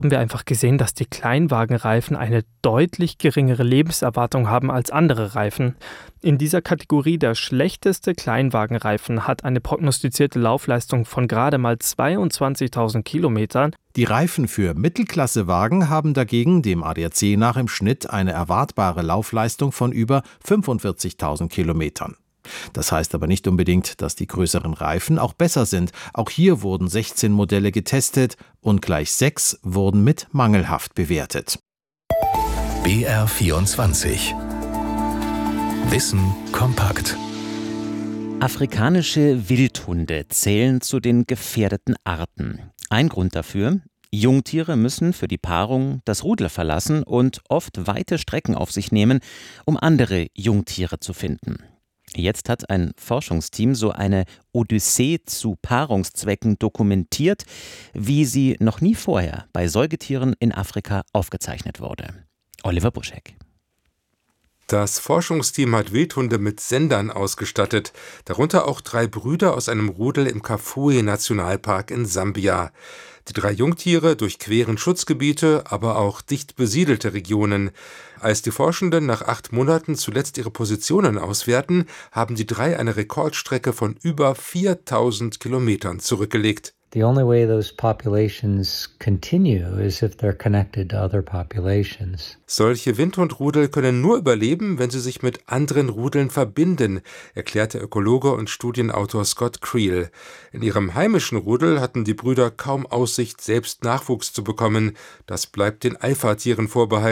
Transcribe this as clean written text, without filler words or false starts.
Haben wir einfach gesehen, dass die Kleinwagenreifen eine deutlich geringere Lebenserwartung haben als andere Reifen. In dieser Kategorie der schlechteste Kleinwagenreifen hat eine prognostizierte Laufleistung von gerade mal 22.000 Kilometern. Die Reifen für Mittelklassewagen haben dagegen dem ADAC nach im Schnitt eine erwartbare Laufleistung von über 45.000 Kilometern. Das heißt aber nicht unbedingt, dass die größeren Reifen auch besser sind. Auch hier wurden 16 Modelle getestet und gleich 6 wurden mit mangelhaft bewertet. BR24 Wissen kompakt. Afrikanische Wildhunde zählen zu den gefährdeten Arten. Ein Grund dafür: Jungtiere müssen für die Paarung das Rudel verlassen und oft weite Strecken auf sich nehmen, um andere Jungtiere zu finden. Jetzt hat ein Forschungsteam so eine Odyssee zu Paarungszwecken dokumentiert, wie sie noch nie vorher bei Säugetieren in Afrika aufgezeichnet wurde. Oliver Buschek. Das Forschungsteam hat Wildhunde mit Sendern ausgestattet, darunter auch 3 Brüder aus einem Rudel im Kafue-Nationalpark in Sambia. Die 3 Jungtiere durchqueren Schutzgebiete, aber auch dicht besiedelte Regionen. Als die Forschenden nach 8 Monaten zuletzt ihre Positionen auswerten, haben die 3 eine Rekordstrecke von über 4.000 Kilometern zurückgelegt. The only way those populations continue is if they're connected to other populations. Solche Wildhundrudel können nur überleben, wenn sie sich mit anderen Rudeln verbinden, erklärt der Ökologe und Studienautor Scott Creel. In ihrem heimischen Rudel hatten die Brüder kaum Aussicht, selbst Nachwuchs zu bekommen. Das bleibt den Alpha-Tieren vorbehalten.